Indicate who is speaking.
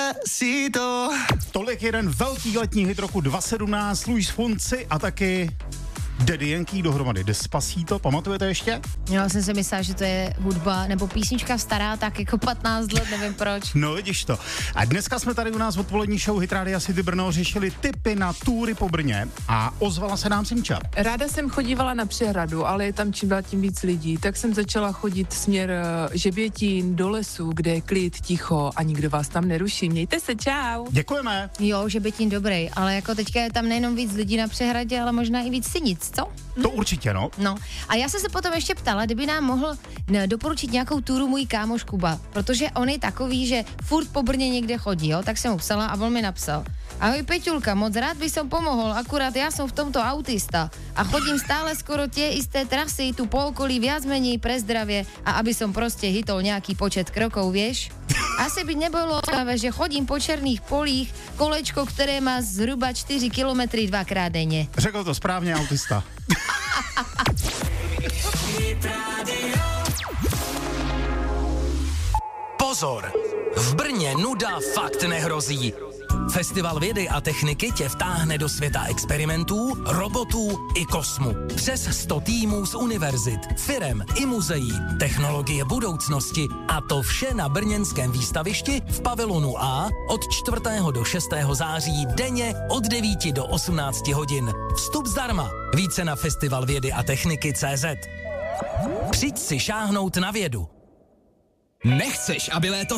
Speaker 1: Despacito.
Speaker 2: Tolik jeden velký letní hit roku 2017, Luis Fonsi a taky Daddy Yankee dohromady. Despacito, pamatujete ještě?
Speaker 3: Já jsem si myslela, že to je hudba nebo písnička stará tak jako 15 let, nevím proč.
Speaker 2: No vidíš to. A dneska jsme tady u nás v odpolední show Hit Radia City Brno řešili tipy na túry po Brně a ozvala se nám Simča.
Speaker 4: Ráda jsem chodívala na Přehradu, ale je tam čím dál tím víc lidí, tak jsem začala chodit směr Žebětín do lesu, kde je klid, ticho a nikdo vás tam neruší. Mějte se, čau.
Speaker 2: Děkujeme.
Speaker 3: Jo, Žebětín dobrý, ale jako teďka je tam nejenom víc lidí na Přehradě, ale možná i víc sinic, co?
Speaker 2: To určitě, no.
Speaker 3: No, a já jsem se potom ještě ptala, kdyby nám mohl doporučit nějakou túru můj kámoš Kuba, protože on je takový, že furt po Brně někde chodí, jo, tak jsem mu psala a on mi napsal: Ahoj Peťulka, moc rád by som pomohol, akurát ja som v tomto autista a chodím stále skoro tie isté trasy tu po okolí viac menej pre zdravie a aby som proste hitol nejaký počet krokov, vieš? Asi by nebolo zaujímavé, že chodím po černých polích, kolečko, ktoré má zhruba 4 kilometry dvakrát denne.
Speaker 2: Řekl to správně autista.
Speaker 1: Pozor, v Brně nuda fakt nehrozí. Festival vědy a techniky tě vtáhne do světa experimentů, robotů i kosmu. Přes 100 týmů z univerzit, firem i muzeí, technologie budoucnosti a to vše na brněnském výstavišti v pavilonu A od 4. do 6. září denně od 9 do 18 hodin. Vstup zdarma. Více na festival vědy a techniky CZ. Přijď si šáhnout na vědu.
Speaker 5: Nechceš, aby léto